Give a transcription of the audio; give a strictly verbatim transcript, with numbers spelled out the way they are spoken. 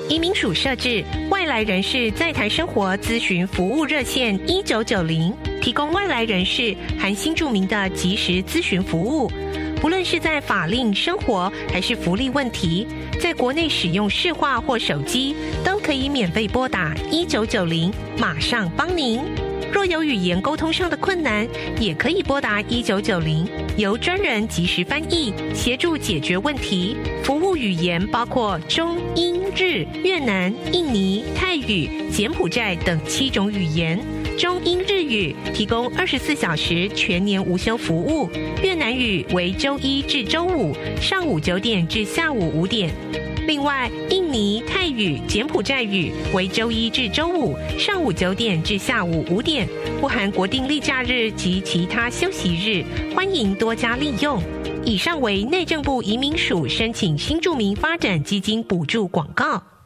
移民署设置外来人士在台生活咨询服务热线一九九零，提供外来人士含新住民的即时咨询服务。不论是在法令、生活还是福利问题，在国内使用市话或手机，都可以免费拨打一九九零，马上帮您。若有语言沟通上的困难，也可以拨打一九九零，由专人即时翻译，协助解决问题。服务语言包括中、英、日、越南、印尼、泰语、柬埔寨等七种语言。中英日语提供二十四小时全年无休服务，越南语为周一至周五上午九点至下午五点。另外，印尼、泰语、柬埔寨语为周一至周五上午九点至下午五点，不含国定例假日及其他休息日，欢迎多加利用。以上为内政部移民署申请新住民发展基金补助广告。